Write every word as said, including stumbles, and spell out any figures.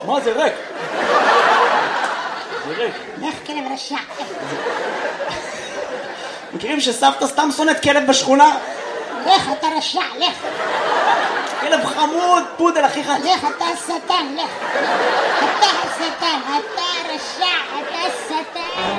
מה זה ריק? זה ריק. לך כלב רשע. מכירים שסבתא סתם שונאת כלב בשכונה? לך אתה רשע, לך. כלב חמוד, פודל אחיך. לך אתה השטן, לך. אתה השטן, אתה רשע, אתה השטן.